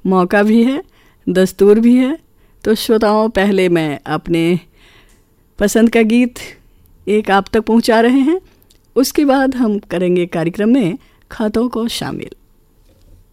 मौका भी है, दस्तूर भी है। तो श्रोताओं, पहले मैं अपने पसंद का गीत एक आप तक पहुंचा रहे हैं, उसके बाद हम करेंगे कार्यक्रम में खातों को शामिल।